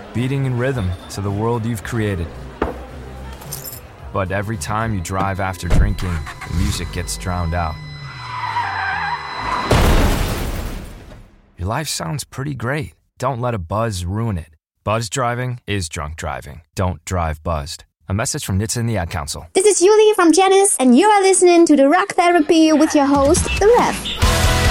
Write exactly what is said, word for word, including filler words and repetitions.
beating in rhythm to the world you've created. But every time you drive after drinking, the music gets drowned out. Your life sounds pretty great. Don't let a buzz ruin it. Buzz driving is drunk driving. Don't drive buzzed. A message from N H T S A and the Ad Council. This is Julie from Janice, and you are listening to the Rock Therapy with your host, The Ref.